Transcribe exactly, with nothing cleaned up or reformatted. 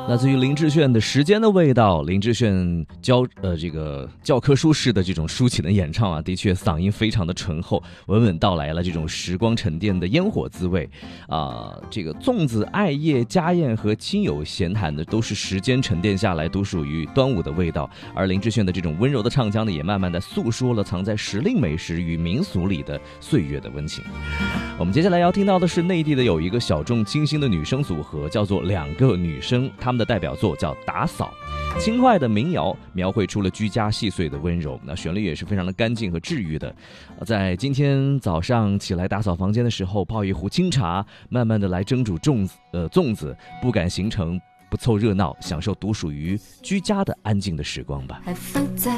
来自于林志炫的《时间的味道》，林志炫教呃这个教科书式的这种抒情的演唱啊，的确嗓音非常的醇厚，稳稳道来了这种时光沉淀的烟火滋味啊、呃。这个粽子、艾叶、家宴和亲友闲谈的，都是时间沉淀下来独属于端午的味道。而林志炫的这种温柔的唱腔呢，也慢慢的诉说了藏在时令美食与民俗里的岁月的温情。我们接下来要听到的是内地的有一个小众清新的女生组合，叫做两个女生，她们的代表作叫《打扫》，轻快的民谣描绘出了居家细碎的温柔，那旋律也是非常的干净和治愈的。在今天早上起来打扫房间的时候，泡一壶清茶，慢慢的来蒸煮粽子，呃，粽子不敢行程，不凑热闹，享受独属于居家的安静的时光吧。 还放在